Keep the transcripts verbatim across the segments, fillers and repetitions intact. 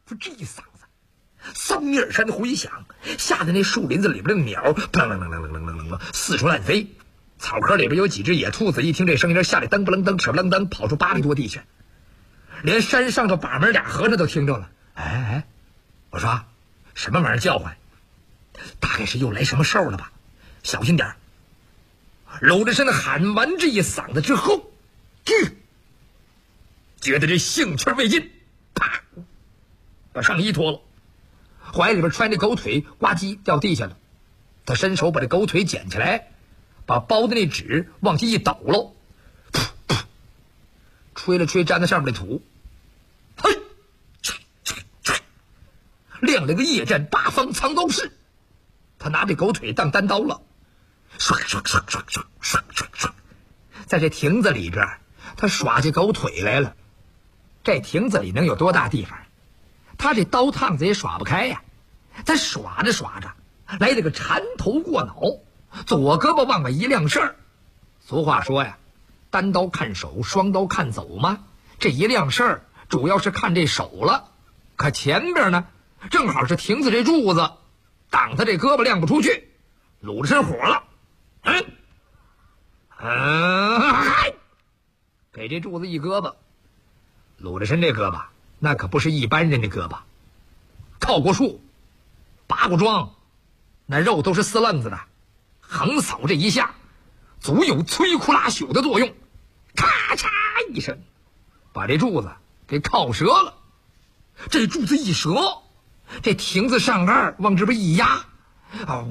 说这一嗓子，三面山回响，吓得那树林子里边的鸟砰啷啷啷啷啷啷啷四处乱飞。草坑里边有几只野兔子，一听这声音，吓得噔不楞噔扯不楞噔跑出八里多地去。连山上的把门俩和尚都听着了。哎哎，我说什么玩意儿叫唤？大概是又来什么事儿了吧？小心点儿。搂着身喊完这一嗓子之后，嗯，觉得这兴趣未尽，啪，把上衣脱了，怀里边揣那狗腿呱唧掉地下了。他伸手把这狗腿捡起来，把包的那纸往下一抖喽，噗噗，吹了吹沾在上面的土，嘿，亮了个夜战八方藏刀式。他拿这狗腿当单刀了，唰唰唰唰唰唰唰唰，在这亭子里边，他耍起狗腿来了。这亭子里能有多大地方？他这刀趟子也耍不开呀。他耍着耍着，来了个缠头过脑，左胳膊往外一亮事儿。俗话说呀，单刀看手，双刀看走嘛。这一亮事儿，主要是看这手了。可前边呢，正好是亭子这柱子，挡他这胳膊亮不出去，撸着身火了。嗯，嗯，给这柱子一胳膊，鲁智深这胳膊那可不是一般人的胳膊，靠过树，拔过桩，那肉都是丝愣子的，横扫这一下，足有摧枯拉朽的作用。咔嚓一声，把这柱子给靠折了。这柱子一折，这亭子上盖往这边一压，啊，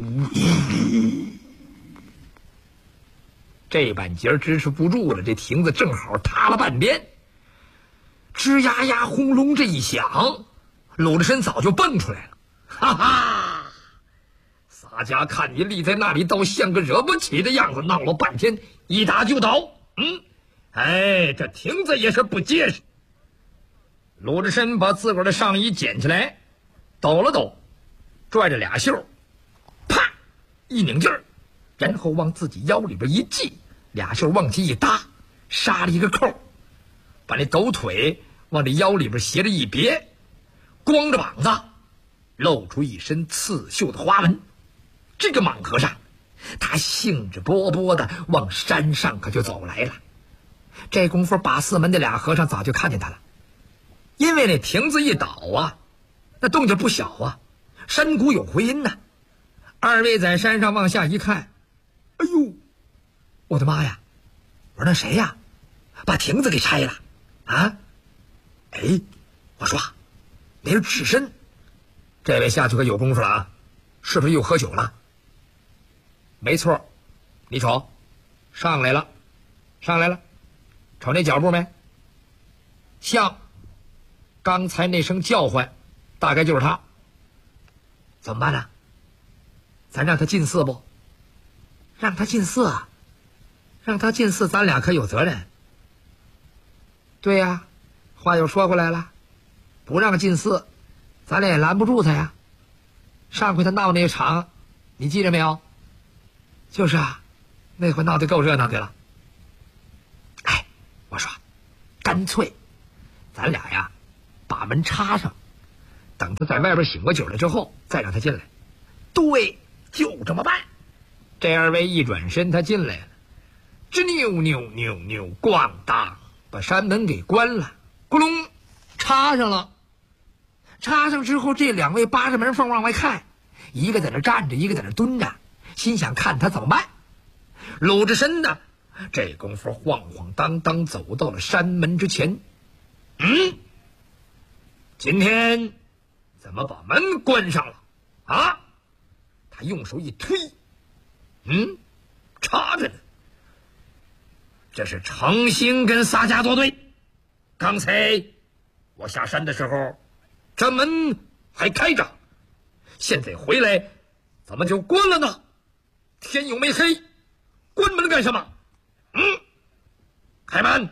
这半截支持不住了，这亭子正好塌了半边。吱呀呀轰隆这一响，鲁智深早就蹦出来了。哈哈，洒家看你立在那里倒像个惹不起的样子，闹了半天一打就倒。嗯，哎，这亭子也是不结实。鲁智深把自个儿的上衣捡起来，抖了抖，拽着俩袖，啪一拧劲儿，然后往自己腰里边一系，俩袖往起一搭，杀了一个扣，把那狗腿往这腰里边斜着一别，光着膀子，露出一身刺绣的花纹。这个莽和尚他兴致勃勃的往山上可就走来了。这功夫把四门的俩和尚早就看见他了，因为那亭子一倒啊，那动静不小啊，山谷有回音呐。二位在山上往下一看，哎呦，我的妈呀！我说那谁呀，把亭子给拆了啊？哎，我说那是智深，这位下去可有功夫了啊，是不是又喝酒了？没错，你瞅，上来了，上来了，瞅那脚步没？像刚才那声叫唤，大概就是他。怎么办呢？咱让他进寺不？让他进寺啊？让他进寺，咱俩可有责任。对呀，话又说回来了，不让进寺，咱俩也拦不住他呀。上回他闹那场，你记着没有？就是啊，那回闹得够热闹的了。哎，我说，干脆，咱俩呀，把门插上，等他在外边醒过酒来之后，再让他进来。对，就这么办。这二位一转身，他进来了，吱扭扭扭扭，咣当，把山门给关了，咕隆，插上了。插上之后，这两位扒着门缝往外看，一个在那站着，一个在那蹲着，心想看他怎么办。鲁智深呢，这功夫晃晃荡荡走到了山门之前。嗯，今天怎么把门关上了啊？他用手一推，嗯，插着呢。这是诚心跟洒家作对。刚才我下山的时候，这门还开着，现在回来怎么就关了呢？天又没黑，关门干什么？嗯，开门，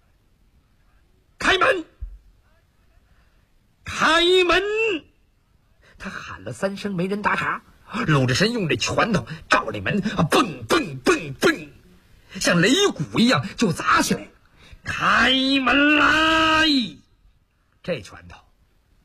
开门，开门！他喊了三声，没人答茬。鲁智深用这拳头照这门，蹦蹦蹦蹦，像擂鼓一样就砸起来了。开门来！这拳头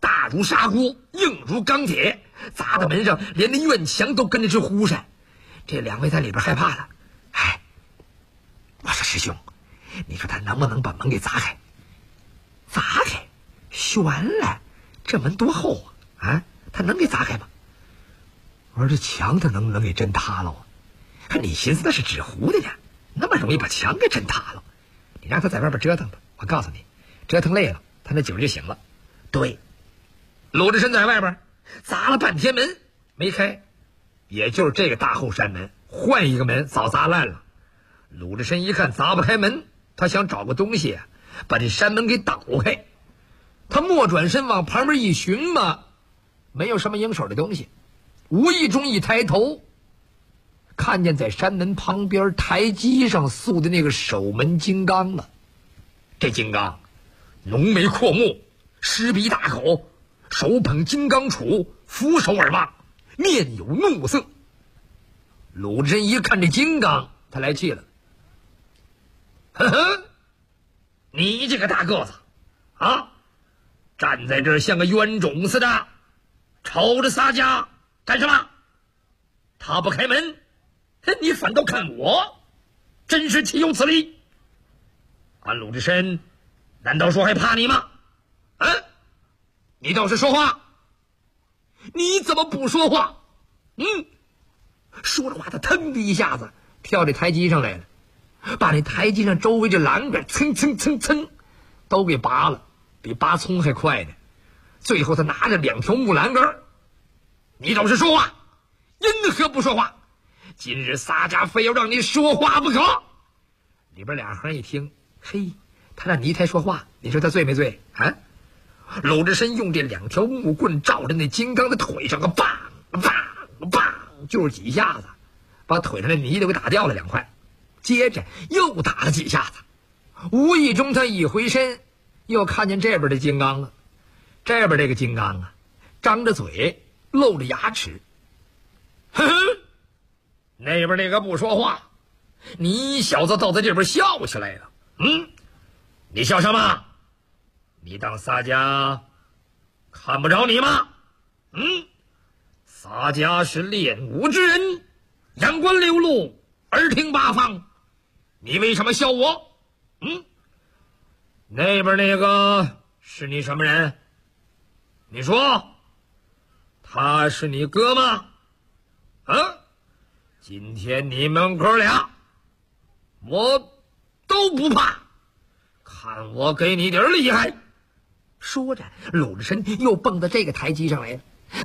大如砂锅，硬如钢铁，砸的门上连那院墙都跟着直呼扇。这两位在里边害怕了。哎，我说师兄，你说他能不能把门给砸开？砸开？悬了，这门多厚啊！啊，他能给砸开吗？我说这墙他能不能给震塌了啊？你寻思那是纸糊的呢，那么容易把墙给震塌了？你让他在外边折腾吧，我告诉你，折腾累了，他那酒就醒了。对，鲁智深在外边砸了半天门没开，也就是这个大后山门，换一个门早砸烂了。鲁智深一看砸不开门，他想找个东西把这山门给倒开。他莫转身往旁边一寻嘛，没有什么应手的东西，无意中一抬头，看见在山门旁边台基上塑的那个守门金刚了。这金刚浓眉阔目，狮鼻大口，手捧金刚杵，俯首而望，面有怒色。鲁智深一看这金刚，他来气了。呵呵，你这个大个子啊，站在这儿像个冤种似的，瞅着洒家干什么？他不开门，你反倒看我，真是岂有此理！俺鲁智深难道说还怕你吗？啊，你倒是说话！你怎么不说话？嗯，说着话，他腾的一下子跳这台基上来了，把那台基上周围这栏杆蹭蹭蹭蹭都给拔了，比拔葱还快呢。最后他拿着两条木栏杆，你倒是说话，因何不说话？今日洒家非要让你说话不可。里边俩和尚一听，嘿，他让泥台说话，你说他醉没醉啊？鲁智深用这两条木棍照着那金刚的腿上，个棒棒棒，就是几下子，把腿上的泥都给打掉了两块。接着又打了几下子，无意中他一回身，又看见这边的金刚了。这边这个金刚啊，张着嘴，露着牙齿。哼哼，那边那个不说话，你小子倒在这边笑起来了。嗯，你笑什么？你当洒家看不着你吗？嗯，洒家是练武之人，眼观六路，耳听八方，你为什么笑我？嗯，那边那个是你什么人？你说他是你哥吗？啊，今天你们哥俩我都不怕，看我给你点厉害！说着，鲁智深又蹦到这个台基上来了，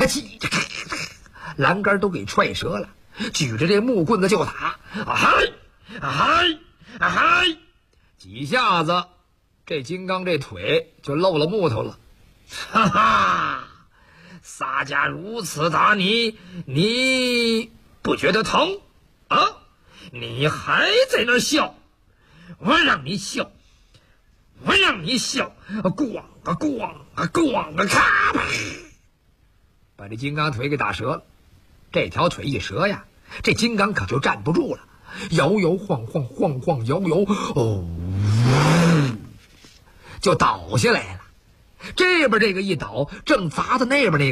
栏杆都给踹折了，举着这木棍子就打，啊嗨啊嗨啊嗨，几下子这金刚这腿就露了木头了。哈哈，洒家如此打你，你不觉得疼啊？你还在那笑？我让你笑，我让你笑，咣啊咣啊咣啊，咔吧，把这金刚腿给打折了。这条腿一折呀，这金刚可就站不住了，摇摇晃晃，晃晃摇摇，哦，就倒下来了。这边这个一倒，正砸到那边那个